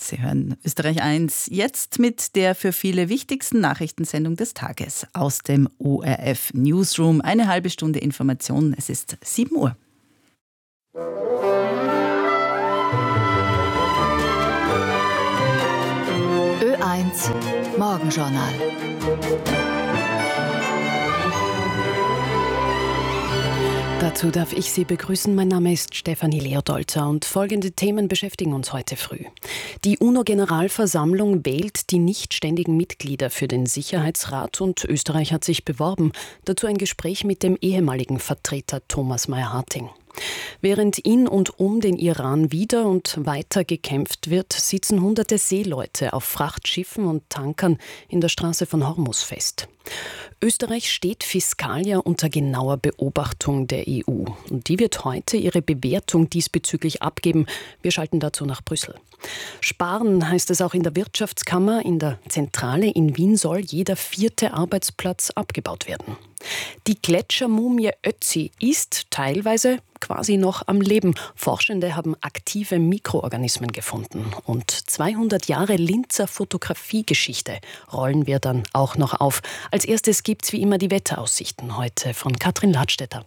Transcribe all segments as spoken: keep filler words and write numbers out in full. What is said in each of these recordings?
Sie hören Österreich eins jetzt mit der für viele wichtigsten Nachrichtensendung des Tages aus dem O R F Newsroom. Eine halbe Stunde Information. Es ist sieben Uhr. Ö eins Morgenjournal. Dazu darf ich Sie begrüßen. Mein Name ist Stefanie Leodolzer und folgende Themen beschäftigen uns heute früh. Die UNO-Generalversammlung wählt die nicht ständigen Mitglieder für den Sicherheitsrat und Österreich hat sich beworben. Dazu ein Gespräch mit dem ehemaligen Vertreter Thomas Meier-Harting. Während in und um den Iran wieder und weiter gekämpft wird, sitzen hunderte Seeleute auf Frachtschiffen und Tankern in der Straße von Hormuz fest. Österreich steht fiskal ja unter genauer Beobachtung der E U. Und die wird heute ihre Bewertung diesbezüglich abgeben. Wir schalten dazu nach Brüssel. Sparen heißt es auch in der Wirtschaftskammer. In der Zentrale in Wien soll jeder vierte Arbeitsplatz abgebaut werden. Die Gletschermumie Ötzi ist teilweise quasi noch am Leben. Forschende haben aktive Mikroorganismen gefunden. Und zweihundert Jahre Linzer Fotografiegeschichte rollen wir dann auch noch auf. Als erstes gibt's wie immer die Wetteraussichten heute von Katrin Ladstätter.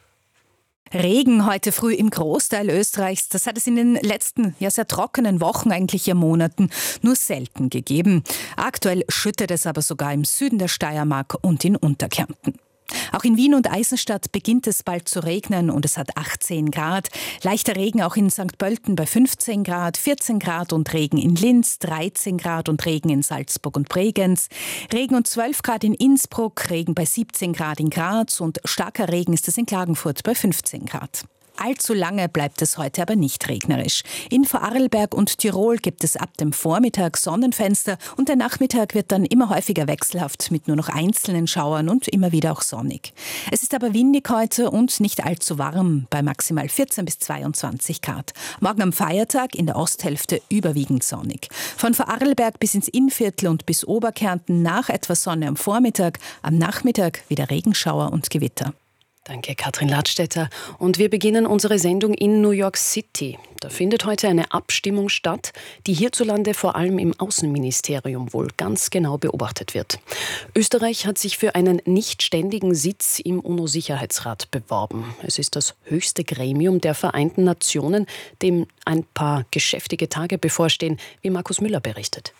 Regen heute früh im Großteil Österreichs. Das hat es in den letzten, ja sehr trockenen Wochen, eigentlich ja Monaten, nur selten gegeben. Aktuell schüttet es aber sogar im Süden der Steiermark und in Unterkärnten. Auch in Wien und Eisenstadt beginnt es bald zu regnen und es hat achtzehn Grad. Leichter Regen auch in Sankt Pölten bei fünfzehn Grad, vierzehn Grad und Regen in Linz, dreizehn Grad und Regen in Salzburg und Bregenz. Regen und zwölf Grad in Innsbruck, Regen bei siebzehn Grad in Graz und starker Regen ist es in Klagenfurt bei fünfzehn Grad. Allzu lange bleibt es heute aber nicht regnerisch. In Vorarlberg und Tirol gibt es ab dem Vormittag Sonnenfenster und der Nachmittag wird dann immer häufiger wechselhaft mit nur noch einzelnen Schauern und immer wieder auch sonnig. Es ist aber windig heute und nicht allzu warm, bei maximal vierzehn bis zweiundzwanzig Grad. Morgen am Feiertag in der Osthälfte überwiegend sonnig. Von Vorarlberg bis ins Innviertel und bis Oberkärnten nach etwas Sonne am Vormittag, am Nachmittag wieder Regenschauer und Gewitter. Danke, Katrin Ladstätter. Und wir beginnen unsere Sendung in New York City. Da findet heute eine Abstimmung statt, die hierzulande vor allem im Außenministerium wohl ganz genau beobachtet wird. Österreich hat sich für einen nicht ständigen Sitz im UNO-Sicherheitsrat beworben. Es ist das höchste Gremium der Vereinten Nationen, dem ein paar geschäftige Tage bevorstehen, wie Markus Müller berichtet.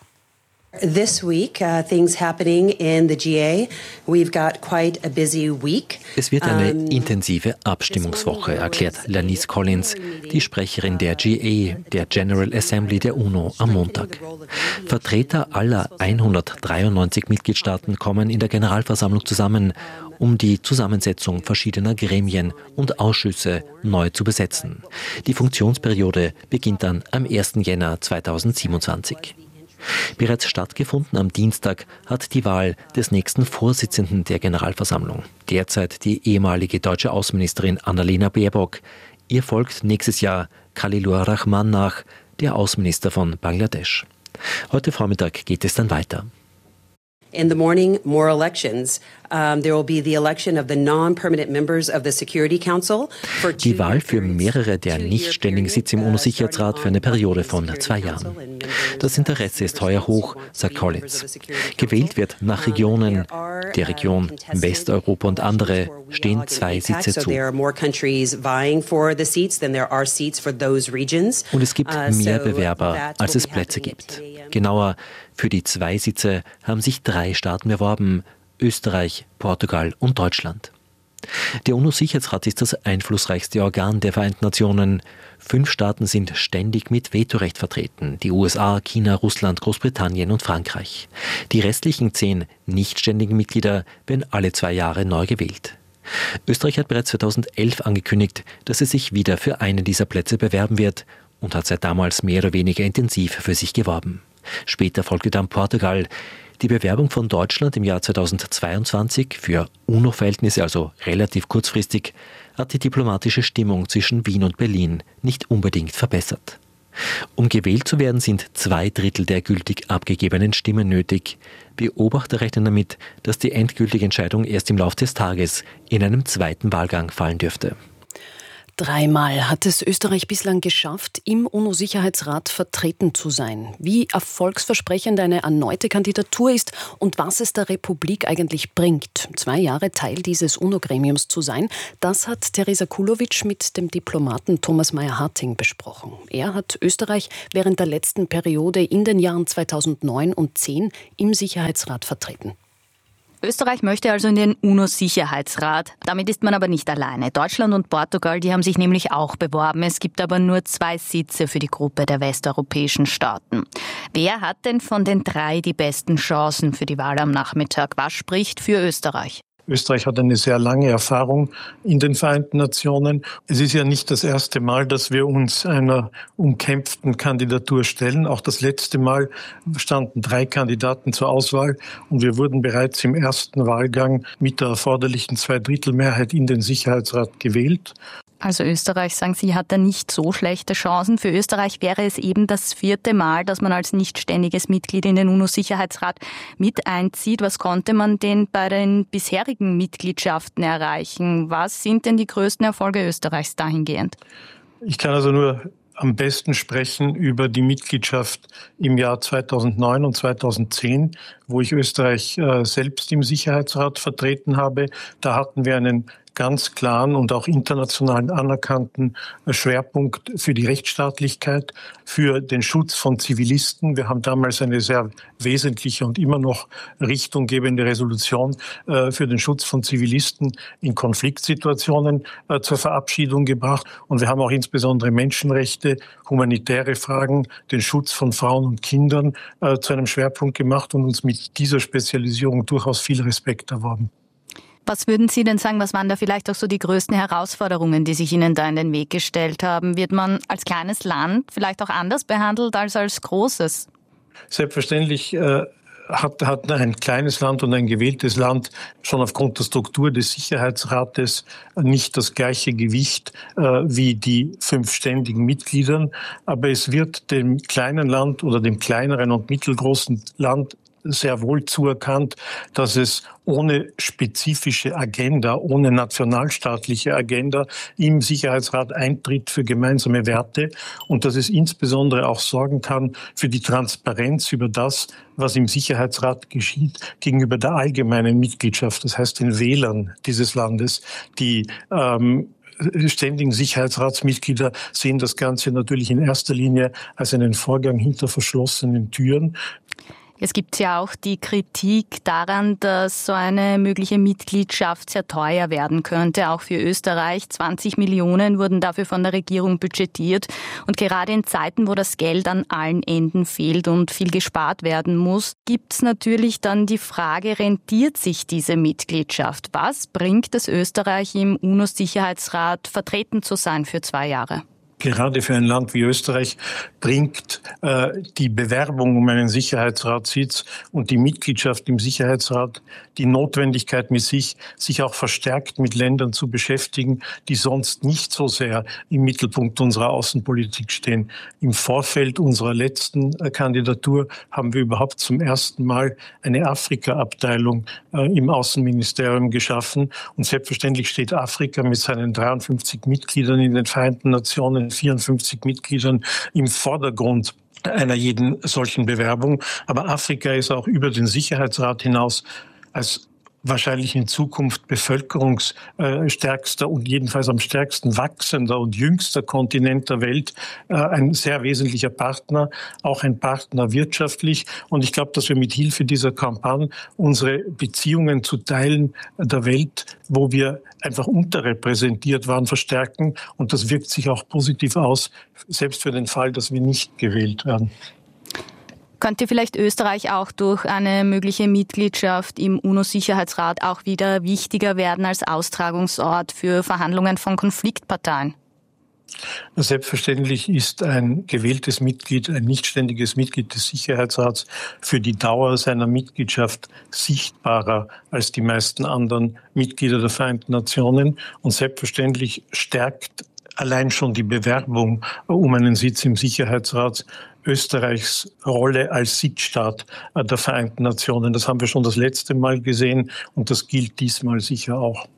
This week, uh, things happening in the G A. We've got quite a busy week. Es wird eine intensive Abstimmungswoche, erklärt Lanice Collins, die Sprecherin der G A, der General Assembly der UNO, am Montag. Vertreter aller hundertdreiundneunzig Mitgliedstaaten kommen in der Generalversammlung zusammen, um die Zusammensetzung verschiedener Gremien und Ausschüsse neu zu besetzen. Die Funktionsperiode beginnt dann am ersten Jänner zweitausendsiebenundzwanzig. Bereits stattgefunden am Dienstag hat die Wahl des nächsten Vorsitzenden der Generalversammlung, derzeit die ehemalige deutsche Außenministerin Annalena Baerbock. Ihr folgt nächstes Jahr Khalilur Rahman nach, der Außenminister von Bangladesch. Heute Vormittag geht es dann weiter. In the morning, more elections. Um, there will be the election of the non-permanent members of the Security Council. Die Wahl für mehrere der nicht ständigen Sitze im UNO-Sicherheitsrat für eine Periode von zwei Jahren. Das Interesse ist heuer hoch, sagt Collins. Gewählt wird nach Regionen. Der Region Westeuropa und andere stehen zwei Sitze zu. Und es gibt mehr Bewerber, als es Plätze gibt. Genauer, für die zwei Sitze haben sich drei Staaten beworben: Österreich, Portugal und Deutschland. Der UNO-Sicherheitsrat ist das einflussreichste Organ der Vereinten Nationen. Fünf Staaten sind ständig mit Vetorecht vertreten: die U S A, China, Russland, Großbritannien und Frankreich. Die restlichen zehn nicht ständigen Mitglieder werden alle zwei Jahre neu gewählt. Österreich hat bereits zweitausendelf angekündigt, dass es sich wieder für einen dieser Plätze bewerben wird und hat seit damals mehr oder weniger intensiv für sich geworben. Später folgte dann Portugal. Die Bewerbung von Deutschland im Jahr zweitausendzweiundzwanzig für UNO-Verhältnisse, also relativ kurzfristig, hat die diplomatische Stimmung zwischen Wien und Berlin nicht unbedingt verbessert. Um gewählt zu werden, sind zwei Drittel der gültig abgegebenen Stimmen nötig. Beobachter rechnen damit, dass die endgültige Entscheidung erst im Laufe des Tages in einem zweiten Wahlgang fallen dürfte. Dreimal hat es Österreich bislang geschafft, im UNO-Sicherheitsrat vertreten zu sein. Wie erfolgsversprechend eine erneute Kandidatur ist und was es der Republik eigentlich bringt, zwei Jahre Teil dieses UNO-Gremiums zu sein, das hat Teresa Kulowitsch mit dem Diplomaten Thomas Meyer-Harting besprochen. Er hat Österreich während der letzten Periode in den Jahren zweitausendneun und zweitausendzehn im Sicherheitsrat vertreten. Österreich möchte also in den UNO-Sicherheitsrat. Damit ist man aber nicht alleine. Deutschland und Portugal, die haben sich nämlich auch beworben. Es gibt aber nur zwei Sitze für die Gruppe der westeuropäischen Staaten. Wer hat denn von den drei die besten Chancen für die Wahl am Nachmittag? Was spricht für Österreich? Österreich hat eine sehr lange Erfahrung in den Vereinten Nationen. Es ist ja nicht das erste Mal, dass wir uns einer umkämpften Kandidatur stellen. Auch das letzte Mal standen drei Kandidaten zur Auswahl und wir wurden bereits im ersten Wahlgang mit der erforderlichen Zweidrittelmehrheit in den Sicherheitsrat gewählt. Also Österreich, sagen Sie, hat da nicht so schlechte Chancen. Für Österreich wäre es eben das vierte Mal, dass man als nichtständiges Mitglied in den UNO-Sicherheitsrat mit einzieht. Was konnte man denn bei den bisherigen Mitgliedschaften erreichen? Was sind denn die größten Erfolge Österreichs dahingehend? Ich kann also nur am besten sprechen über die Mitgliedschaft im Jahr zweitausendneun und zweitausendzehn, wo ich Österreich äh, selbst im Sicherheitsrat vertreten habe. Da hatten wir einen ganz klaren und auch international anerkannten Schwerpunkt für die Rechtsstaatlichkeit, für den Schutz von Zivilisten. Wir haben damals eine sehr wesentliche und immer noch richtunggebende Resolution äh, für den Schutz von Zivilisten in Konfliktsituationen äh, zur Verabschiedung gebracht. Und wir haben auch insbesondere Menschenrechte, humanitäre Fragen, den Schutz von Frauen und Kindern äh, zu einem Schwerpunkt gemacht und uns mit dieser Spezialisierung durchaus viel Respekt erworben. Was würden Sie denn sagen, was waren da vielleicht auch so die größten Herausforderungen, die sich Ihnen da in den Weg gestellt haben? Wird man als kleines Land vielleicht auch anders behandelt als als großes? Selbstverständlich äh, hat, hat ein kleines Land und ein gewähltes Land schon aufgrund der Struktur des Sicherheitsrates nicht das gleiche Gewicht äh, wie die fünf ständigen Mitgliedern. Aber es wird dem kleinen Land oder dem kleineren und mittelgroßen Land sehr wohl zuerkannt, dass es ohne spezifische Agenda, ohne nationalstaatliche Agenda im Sicherheitsrat eintritt für gemeinsame Werte und dass es insbesondere auch sorgen kann für die Transparenz über das, was im Sicherheitsrat geschieht, gegenüber der allgemeinen Mitgliedschaft, das heißt den Wählern dieses Landes, die ähm, ständigen Sicherheitsratsmitglieder sehen das Ganze natürlich in erster Linie als einen Vorgang hinter verschlossenen Türen. Es gibt ja auch die Kritik daran, dass so eine mögliche Mitgliedschaft sehr teuer werden könnte, auch für Österreich. zwanzig Millionen wurden dafür von der Regierung budgetiert. Und gerade in Zeiten, wo das Geld an allen Enden fehlt und viel gespart werden muss, gibt es natürlich dann die Frage, rentiert sich diese Mitgliedschaft? Was bringt es Österreich im UNO-Sicherheitsrat vertreten zu sein für zwei Jahre? Gerade für ein Land wie Österreich bringt äh, die Bewerbung um einen Sicherheitsratssitz und die Mitgliedschaft im Sicherheitsrat die Notwendigkeit mit sich, sich auch verstärkt mit Ländern zu beschäftigen, die sonst nicht so sehr im Mittelpunkt unserer Außenpolitik stehen. Im Vorfeld unserer letzten äh, Kandidatur haben wir überhaupt zum ersten Mal eine Afrika-Abteilung äh, im Außenministerium geschaffen. Und selbstverständlich steht Afrika mit seinen dreiundfünfzig Mitgliedern in den Vereinten Nationen, vierundfünfzig Mitgliedern im Vordergrund einer jeden solchen Bewerbung. Aber Afrika ist auch über den Sicherheitsrat hinaus als wahrscheinlich in Zukunft bevölkerungsstärkster und jedenfalls am stärksten wachsender und jüngster Kontinent der Welt ein sehr wesentlicher Partner, auch ein Partner wirtschaftlich. Und ich glaube, dass wir mit Hilfe dieser Kampagne unsere Beziehungen zu Teilen der Welt, wo wir einfach unterrepräsentiert waren, verstärken. Und das wirkt sich auch positiv aus, selbst für den Fall, dass wir nicht gewählt werden. Könnte vielleicht Österreich auch durch eine mögliche Mitgliedschaft im UNO-Sicherheitsrat auch wieder wichtiger werden als Austragungsort für Verhandlungen von Konfliktparteien? Selbstverständlich ist ein gewähltes Mitglied, ein nichtständiges Mitglied des Sicherheitsrats für die Dauer seiner Mitgliedschaft sichtbarer als die meisten anderen Mitglieder der Vereinten Nationen. Und selbstverständlich stärkt allein schon die Bewerbung um einen Sitz im Sicherheitsrat Österreichs Rolle als Sitzstaat der Vereinten Nationen. Das haben wir schon das letzte Mal gesehen und das gilt diesmal sicher auch.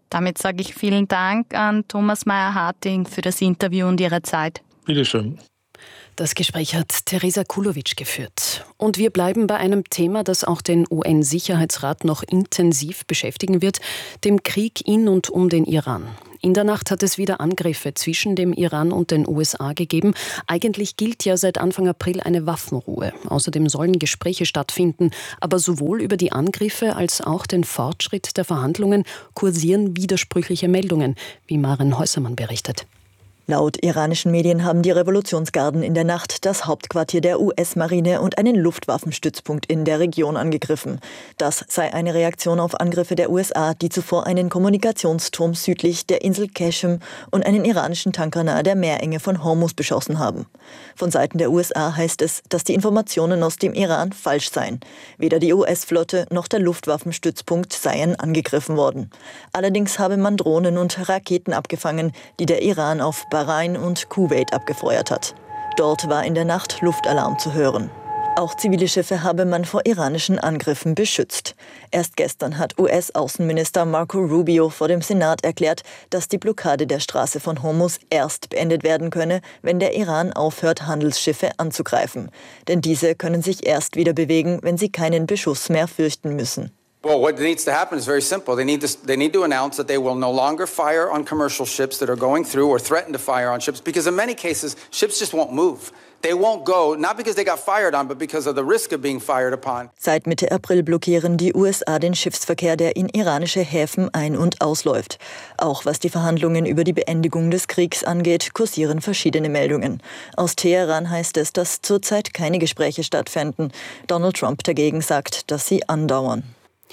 Damit sage ich vielen Dank an Thomas Meyer-Harting für das Interview und Ihre Zeit. Bitte schön. Das Gespräch hat Teresa Kulowitsch geführt. Und wir bleiben bei einem Thema, das auch den U N-Sicherheitsrat noch intensiv beschäftigen wird, dem Krieg in und um den Iran. In der Nacht hat es wieder Angriffe zwischen dem Iran und den U S A gegeben. Eigentlich gilt ja seit Anfang April eine Waffenruhe. Außerdem sollen Gespräche stattfinden. Aber sowohl über die Angriffe als auch den Fortschritt der Verhandlungen kursieren widersprüchliche Meldungen, wie Maren Häusermann berichtet. Laut iranischen Medien haben die Revolutionsgarden in der Nacht das Hauptquartier der U S-Marine und einen Luftwaffenstützpunkt in der Region angegriffen. Das sei eine Reaktion auf Angriffe der U S A, die zuvor einen Kommunikationsturm südlich der Insel Qashem und einen iranischen Tanker nahe der Meerenge von Hormuz beschossen haben. Von Seiten der U S A heißt es, dass die Informationen aus dem Iran falsch seien. Weder die U S-Flotte noch der Luftwaffenstützpunkt seien angegriffen worden. Allerdings habe man Drohnen und Raketen abgefangen, die der Iran auf Bahrain und Kuwait abgefeuert hat. Dort war in der Nacht Luftalarm zu hören. Auch zivile Schiffe habe man vor iranischen Angriffen beschützt. Erst gestern hat U S-Außenminister Marco Rubio vor dem Senat erklärt, dass die Blockade der Straße von Hormuz erst beendet werden könne, wenn der Iran aufhört, Handelsschiffe anzugreifen. Denn diese können sich erst wieder bewegen, wenn sie keinen Beschuss mehr fürchten müssen. Well, what needs to happen is very simple. They need to, they need to announce that they will no longer fire on commercial ships that are going through or threaten to fire on ships, because in many cases, ships just won't move. They won't go, not because they got fired on, but because of the risk of being fired upon. Seit Mitte April blockieren die U S A den Schiffsverkehr, der in iranische Häfen ein- und ausläuft. Auch was die Verhandlungen über die Beendigung des Kriegs angeht, kursieren verschiedene Meldungen. Aus Teheran heißt es, dass zurzeit keine Gespräche stattfinden. Donald Trump dagegen sagt, dass sie andauern.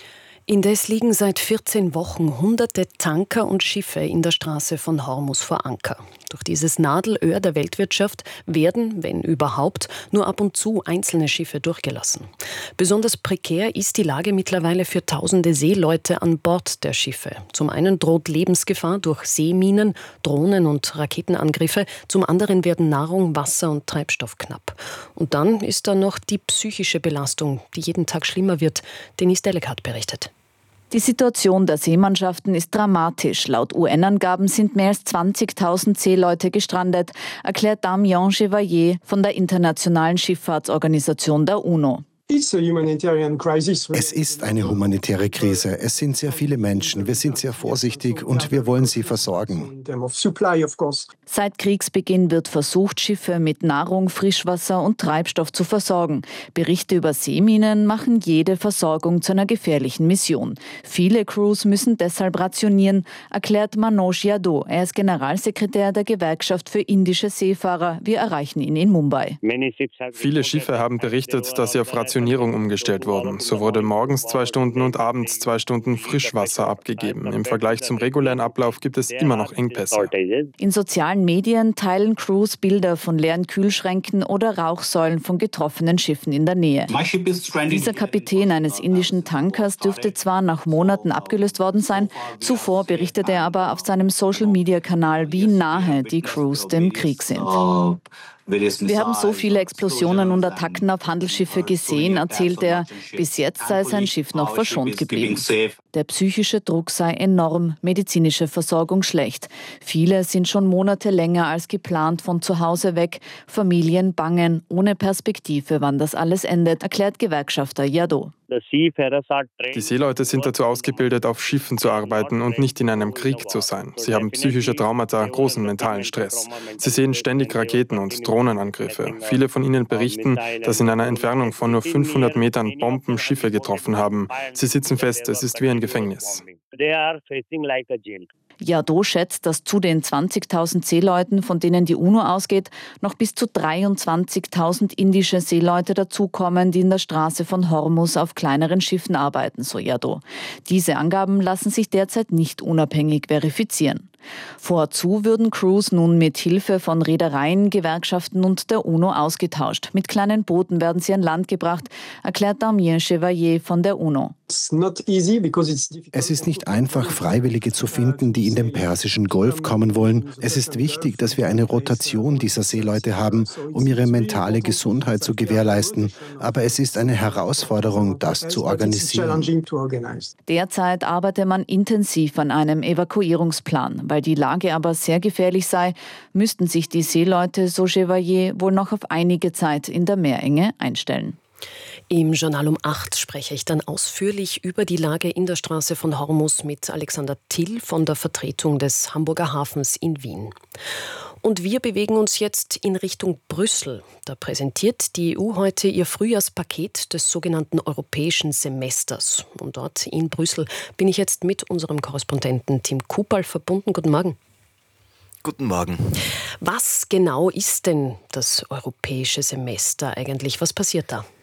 Indes liegen seit vierzehn Wochen hunderte Tanker und Schiffe in der Straße von Hormuz vor Anker. Durch dieses Nadelöhr der Weltwirtschaft werden, wenn überhaupt, nur ab und zu einzelne Schiffe durchgelassen. Besonders prekär ist die Lage mittlerweile für tausende Seeleute an Bord der Schiffe. Zum einen droht Lebensgefahr durch Seeminen, Drohnen und Raketenangriffe. Zum anderen werden Nahrung, Wasser und Treibstoff knapp. Und dann ist da noch die psychische Belastung, die jeden Tag schlimmer wird. Denis Delekat berichtet. Die Situation der Seemannschaften ist dramatisch. Laut U N-Angaben sind mehr als zwanzigtausend Seeleute gestrandet, erklärt Damien Chevalier von der Internationalen Schifffahrtsorganisation der UNO. Es ist eine humanitäre Krise. Es sind sehr viele Menschen. Wir sind sehr vorsichtig und wir wollen sie versorgen. Seit Kriegsbeginn wird versucht, Schiffe mit Nahrung, Frischwasser und Treibstoff zu versorgen. Berichte über Seeminen machen jede Versorgung zu einer gefährlichen Mission. Viele Crews müssen deshalb rationieren, erklärt Manoj Yadav. Er ist Generalsekretär der Gewerkschaft für indische Seefahrer. Wir erreichen ihn in Mumbai. Viele Schiffe haben berichtet, dass sie auf Rationierung umgestellt wurden. So wurde morgens zwei Stunden und abends zwei Stunden Frischwasser abgegeben. Im Vergleich zum regulären Ablauf gibt es immer noch Engpässe. In sozialen Medien teilen Crews Bilder von leeren Kühlschränken oder Rauchsäulen von getroffenen Schiffen in der Nähe. Dieser Kapitän eines indischen Tankers dürfte zwar nach Monaten abgelöst worden sein, zuvor berichtete er aber auf seinem Social-Media-Kanal, wie nahe die Crews dem Krieg sind. Wir haben so viele Explosionen und Attacken auf Handelsschiffe gesehen, erzählt er. Bis jetzt sei sein Schiff noch verschont geblieben. Der psychische Druck sei enorm, medizinische Versorgung schlecht. Viele sind schon Monate länger als geplant von zu Hause weg. Familien bangen, ohne Perspektive, wann das alles endet, erklärt Gewerkschafter Yadav. Die Seeleute sind dazu ausgebildet, auf Schiffen zu arbeiten und nicht in einem Krieg zu sein. Sie haben psychische Traumata, großen mentalen Stress. Sie sehen ständig Raketen und Drohnenangriffe. Viele von ihnen berichten, dass in einer Entfernung von nur fünfhundert Metern Bomben Schiffe getroffen haben. Sie sitzen fest, es ist wie ein Gefängnis. Yadav schätzt, dass zu den zwanzigtausend Seeleuten, von denen die UNO ausgeht, noch bis zu dreiundzwanzigtausend indische Seeleute dazukommen, die in der Straße von Hormuz auf kleineren Schiffen arbeiten, so Yadav. Diese Angaben lassen sich derzeit nicht unabhängig verifizieren. Vorzu würden Crews nun mit Hilfe von Reedereien, Gewerkschaften und der UNO ausgetauscht. Mit kleinen Booten werden sie an Land gebracht, erklärt Damien Chevalier von der UNO. Es ist nicht einfach, Freiwillige zu finden, die in den Persischen Golf kommen wollen. Es ist wichtig, dass wir eine Rotation dieser Seeleute haben, um ihre mentale Gesundheit zu gewährleisten. Aber es ist eine Herausforderung, das zu organisieren. Derzeit arbeite man intensiv an einem Evakuierungsplan. Weil die Lage aber sehr gefährlich sei, müssten sich die Seeleute, so Chevalier, wohl noch auf einige Zeit in der Meerenge einstellen. Im Journal um acht spreche ich dann ausführlich über die Lage in der Straße von Hormuz mit Alexander Till von der Vertretung des Hamburger Hafens in Wien. Und wir bewegen uns jetzt in Richtung Brüssel. Da präsentiert die E U heute ihr Frühjahrspaket des sogenannten europäischen Semesters. Und dort in Brüssel bin ich jetzt mit unserem Korrespondenten Tim Kupal verbunden. Guten Morgen. Guten Morgen. Was genau ist denn das europäische Semester eigentlich? Was passiert da?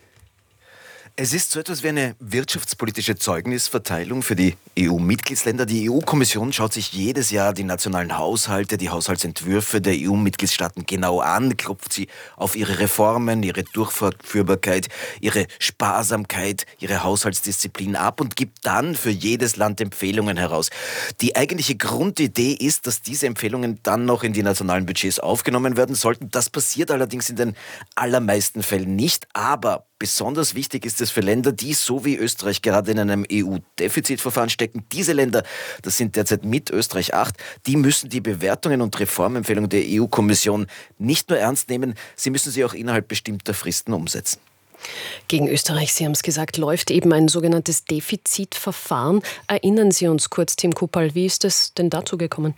Es ist so etwas wie eine wirtschaftspolitische Zeugnisverteilung für die E U-Mitgliedsländer. Die E U-Kommission schaut sich jedes Jahr die nationalen Haushalte, die Haushaltsentwürfe der E U-Mitgliedstaaten genau an, klopft sie auf ihre Reformen, ihre Durchführbarkeit, ihre Sparsamkeit, ihre Haushaltsdisziplin ab und gibt dann für jedes Land Empfehlungen heraus. Die eigentliche Grundidee ist, dass diese Empfehlungen dann noch in die nationalen Budgets aufgenommen werden sollten. Das passiert allerdings in den allermeisten Fällen nicht, aber besonders wichtig ist es für Länder, die so wie Österreich gerade in einem E U-Defizitverfahren stecken. Diese Länder, das sind derzeit mit Österreich acht, die müssen die Bewertungen und Reformempfehlungen der E U-Kommission nicht nur ernst nehmen, sie müssen sie auch innerhalb bestimmter Fristen umsetzen. Gegen Österreich, Sie haben es gesagt, läuft eben ein sogenanntes Defizitverfahren. Erinnern Sie uns kurz, Tim Kupal, wie ist es denn dazu gekommen?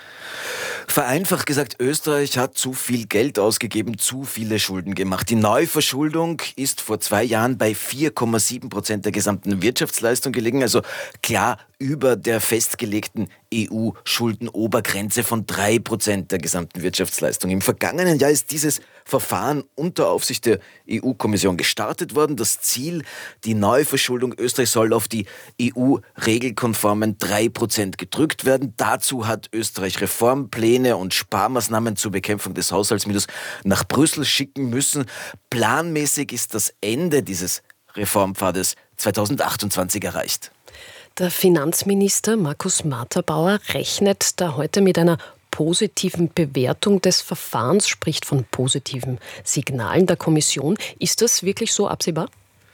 Vereinfacht gesagt, Österreich hat zu viel Geld ausgegeben, zu viele Schulden gemacht. Die Neuverschuldung ist vor zwei Jahren bei vier Komma sieben Prozent der gesamten Wirtschaftsleistung gelegen, also klar über der festgelegten E U-Schuldenobergrenze von drei Prozent der gesamten Wirtschaftsleistung. Im vergangenen Jahr ist dieses Verfahren unter Aufsicht der E U-Kommission gestartet worden. Das Ziel, die Neuverschuldung Österreich soll auf die E U-regelkonformen drei Prozent gedrückt werden. Dazu hat Österreich Reformpläne und Sparmaßnahmen zur Bekämpfung des Haushaltsminus nach Brüssel schicken müssen. Planmäßig ist das Ende dieses Reformpfades zweitausendachtundzwanzig erreicht. Der Finanzminister Markus Matterbauer rechnet da heute mit einer positiven Bewertung des Verfahrens, spricht von positiven Signalen der Kommission. Ist das wirklich so absehbar?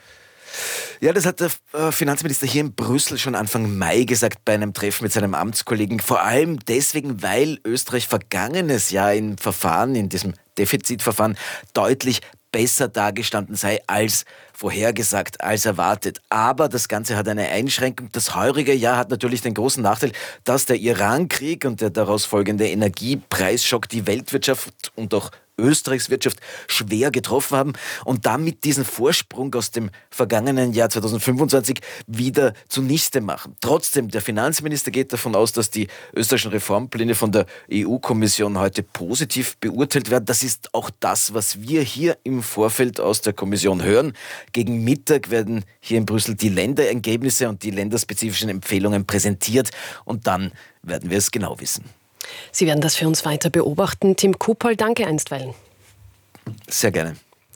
Ja, das hat der Finanzminister hier in Brüssel schon Anfang Mai gesagt bei einem Treffen mit seinem Amtskollegen. Vor allem deswegen, weil Österreich vergangenes Jahr im Verfahren, in diesem Defizitverfahren, deutlich besser dagestanden sei als vorhergesagt, als erwartet. Aber das Ganze hat eine Einschränkung. Das heurige Jahr hat natürlich den großen Nachteil, dass der Iran-Krieg und der daraus folgende Energiepreisschock die Weltwirtschaft und auch Österreichs Wirtschaft schwer getroffen haben und damit diesen Vorsprung aus dem vergangenen Jahr zweitausendfünfundzwanzig wieder zunichte machen. Trotzdem, der Finanzminister geht davon aus, dass die österreichischen Reformpläne von der E U-Kommission heute positiv beurteilt werden. Das ist auch das, was wir hier im Vorfeld aus der Kommission hören. Gegen Mittag werden hier in Brüssel die Länderergebnisse und die länderspezifischen Empfehlungen präsentiert und dann werden wir es genau wissen. Sie werden das für uns weiter beobachten. Tim Kupal, danke einstweilen. Sehr gerne.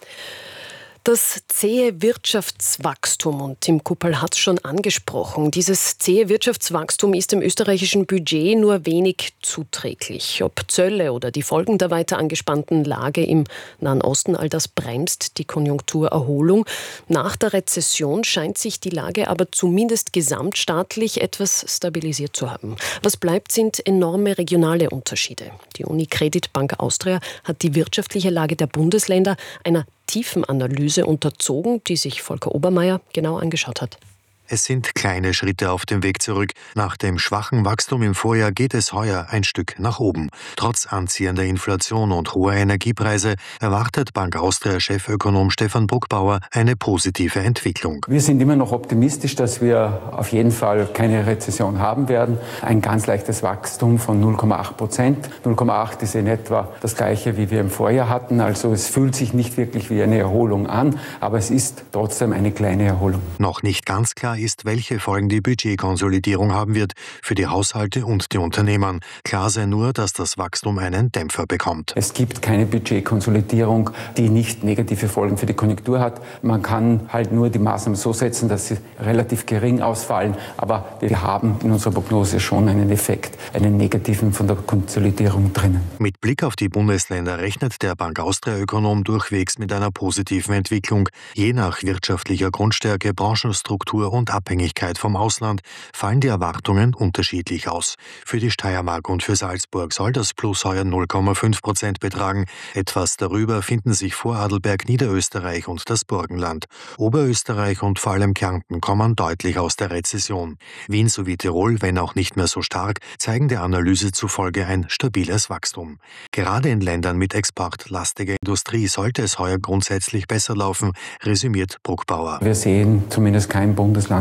Das zähe Wirtschaftswachstum, und Tim Kupal hat es schon angesprochen, dieses zähe Wirtschaftswachstum ist dem österreichischen Budget nur wenig zuträglich. Ob Zölle oder die Folgen der weiter angespannten Lage im Nahen Osten, all das bremst die Konjunkturerholung. Nach der Rezession scheint sich die Lage aber zumindest gesamtstaatlich etwas stabilisiert zu haben. Was bleibt, sind enorme regionale Unterschiede. Die Unicredit Bank Austria hat die wirtschaftliche Lage der Bundesländer einer Tiefenanalyse unterzogen, die sich Volker Obermeier genau angeschaut hat. Es sind kleine Schritte auf dem Weg zurück. Nach dem schwachen Wachstum im Vorjahr geht es heuer ein Stück nach oben. Trotz anziehender Inflation und hoher Energiepreise erwartet Bank Austria-Chefökonom Stefan Bruckbauer eine positive Entwicklung. Wir sind immer noch optimistisch, dass wir auf jeden Fall keine Rezession haben werden. Ein ganz leichtes Wachstum von null Komma acht Prozent. null Komma acht ist in etwa das gleiche, wie wir im Vorjahr hatten. Also es fühlt sich nicht wirklich wie eine Erholung an, aber es ist trotzdem eine kleine Erholung. Noch nicht ganz klar Unklar ist, welche Folgen die Budgetkonsolidierung haben wird für die Haushalte und die Unternehmen. Klar sei nur, dass das Wachstum einen Dämpfer bekommt. Es gibt keine Budgetkonsolidierung, die nicht negative Folgen für die Konjunktur hat. Man kann halt nur die Maßnahmen so setzen, dass sie relativ gering ausfallen. Aber wir haben in unserer Prognose schon einen Effekt, einen negativen von der Konsolidierung drinnen. Mit Blick auf die Bundesländer rechnet der Bank Austria-Ökonom durchwegs mit einer positiven Entwicklung. Je nach wirtschaftlicher Grundstärke, Branchenstruktur und Abhängigkeit vom Ausland fallen die Erwartungen unterschiedlich aus. Für die Steiermark und für Salzburg soll das Plus heuer null Komma fünf Prozent betragen. Etwas darüber finden sich Vorarlberg, Niederösterreich und das Burgenland. Oberösterreich und vor allem Kärnten kommen deutlich aus der Rezession. Wien sowie Tirol, wenn auch nicht mehr so stark, zeigen der Analyse zufolge ein stabiles Wachstum. Gerade in Ländern mit exportlastiger Industrie sollte es heuer grundsätzlich besser laufen, resümiert Bruckbauer. Wir sehen zumindest kein Bundesland,